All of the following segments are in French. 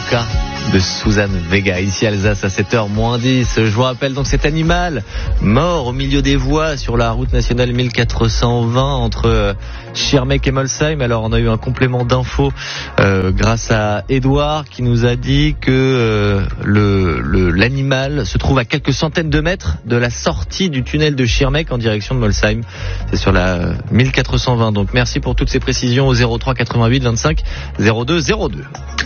Polka de Suzanne Vega, ici Alsace à 7h-10. Je vous rappelle donc cet animal mort au milieu des voies sur la route nationale 1420 entre Schirmeck et Molsheim. Alors on a eu un complément d'infos grâce à Edouard qui nous a dit que l'animal se trouve à quelques centaines de mètres de la sortie du tunnel de Schirmeck en direction de Molsheim. C'est sur la 1420. Donc merci pour toutes ces précisions au 03 88 25 02 02.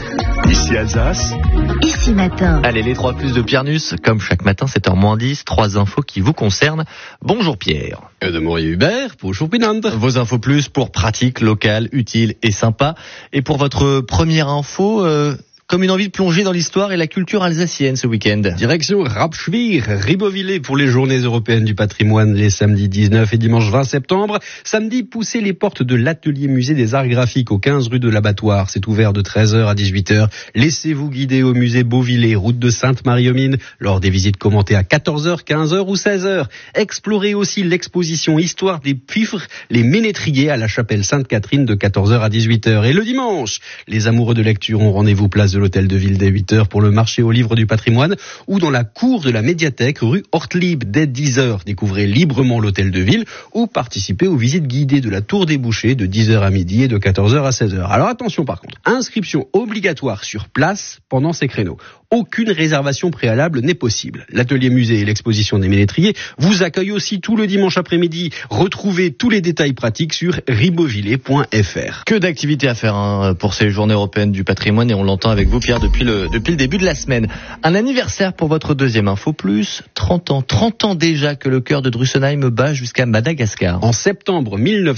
Ici Alsace. Ici matin. Allez, les 3 plus de Pierre Nuss, comme chaque matin, 7h-10, 3 infos qui vous concernent. Bonjour Pierre. De Maurier Hubert, bonjour Pinante. Vos infos plus pour pratique, locale, utile et sympa. Et pour votre première info, comme une envie de plonger dans l'histoire et la culture alsacienne ce week-end. Direction Rapschwir, Ribeauvillé pour les journées européennes du patrimoine les samedis 19 et dimanche 20 septembre. Samedi, poussez les portes de l'atelier musée des arts graphiques au 15 rue de l'Abattoir. C'est ouvert de 13h à 18h. Laissez-vous guider au musée Beauvillé, route de Sainte-Marie-aux-Mines, lors des visites commentées à 14h, 15h ou 16h. Explorez aussi l'exposition Histoire des Puifres, les ménétriers à la chapelle Sainte-Catherine de 14h à 18h. Et le dimanche, les amoureux de lecture ont rendez-vous place de l'Hôtel de Ville dès 8h pour le marché aux livres du patrimoine ou dans la cour de la médiathèque rue Ortlieb dès 10h. Découvrez librement l'Hôtel de Ville ou participez aux visites guidées de la Tour des Bouchers de 10h à midi et de 14h à 16h. Alors attention par contre, inscription obligatoire sur place pendant ces créneaux. Aucune réservation préalable n'est possible. L'atelier musée et l'exposition des ménétriers vous accueillent aussi tout le dimanche après-midi. Retrouvez tous les détails pratiques sur ribeauvillé.fr. Que d'activités à faire pour ces journées européennes du patrimoine et on l'entend avec vous Pierre depuis le début de la semaine. Un anniversaire pour votre deuxième info plus, 30 ans déjà que le cœur de Drusenheim bat jusqu'à Madagascar. En septembre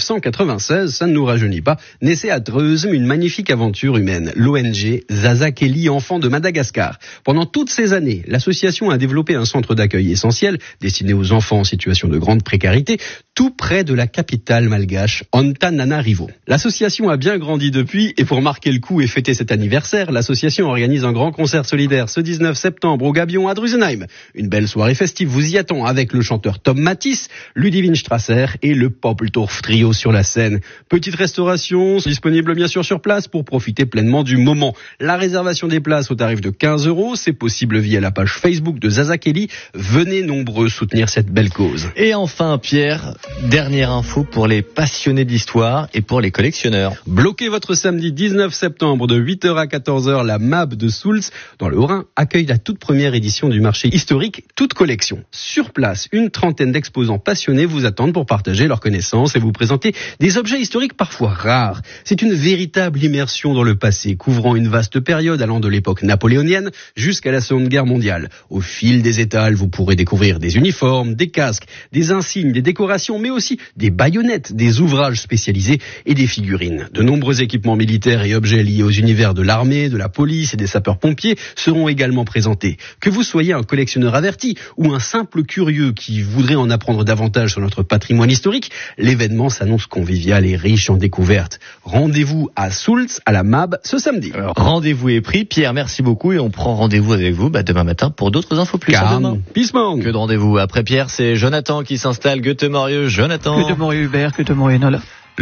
1996, ça ne nous rajeunit pas, naissait à Dreuze une magnifique aventure humaine, l'ONG Zaza Kelly Enfants de Madagascar. Pendant toutes ces années, l'association a développé un centre d'accueil essentiel destiné aux enfants en situation de grande précarité, tout près de la capitale malgache, Antananarivo. L'association a bien grandi depuis et pour marquer le coup et fêter cet anniversaire, l'association organise un grand concert solidaire ce 19 septembre au Gabion à Drusenheim. Une belle soirée festive vous y attend avec le chanteur Tom Matisse, Ludivine Strasser et le Popeltorf Trio sur la scène. Petite restauration disponible bien sûr sur place pour profiter pleinement du moment. La réservation des places au tarif de 15 €, c'est possible via la page Facebook de Zaza Kelly. Venez nombreux soutenir cette belle cause. Et enfin Pierre, dernière info pour les passionnés d'histoire et pour les collectionneurs. Bloquez votre samedi 19 septembre de 8h à 14h, la MAB de Soultz, dans le Haut-Rhin, accueille la toute première édition du marché historique Toute Collection. Sur place, une trentaine d'exposants passionnés vous attendent pour partager leurs connaissances et vous présenter des objets historiques parfois rares. C'est une véritable immersion dans le passé, couvrant une vaste période allant de l'époque napoléonienne jusqu'à la Seconde Guerre mondiale. Au fil des étals, vous pourrez découvrir des uniformes, des casques, des insignes, des décorations, mais aussi des baïonnettes, des ouvrages spécialisés et des figurines. De nombreux équipements militaires et objets liés aux univers de l'armée, de la police et des sapeurs-pompiers seront également présentés. Que vous soyez un collectionneur averti ou un simple curieux qui voudrait en apprendre davantage sur notre patrimoine historique, l'événement s'annonce convivial et riche en découvertes. Rendez-vous à Soultz, à la MAB, ce samedi. Alors, rendez-vous est pris. Pierre, merci beaucoup et on prend rendez-vous avec vous demain matin pour d'autres infos plus. Pisman. Que de rendez-vous. Après Pierre, c'est Jonathan qui s'installe. Goethe-Morieux, Jonathan. Goethe-Morieux Hubert, Goethe-Morieux Nola.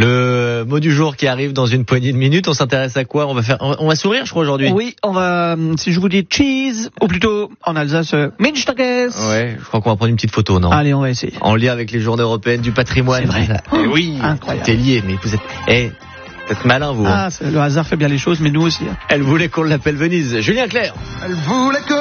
Le mot du jour qui arrive dans une poignée de minutes. On s'intéresse à quoi? On va sourire, je crois, aujourd'hui. Oui, on va, si je vous dis cheese, ou plutôt, en Alsace, Minchtages. Ouais, je crois qu'on va prendre une petite photo, non? Allez, on va essayer. En lien avec les journées européennes du patrimoine. C'est vrai. Eh oui. Incroyable. T'es lié, mais vous êtes malin, vous. Le hasard fait bien les choses, mais nous aussi. Elle voulait qu'on l'appelle Venise. Julien Clerc. Elle voulait que